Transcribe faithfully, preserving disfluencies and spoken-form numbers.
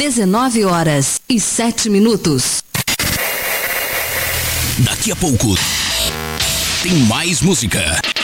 dezenove horas e sete minutos. Daqui a pouco tem mais música.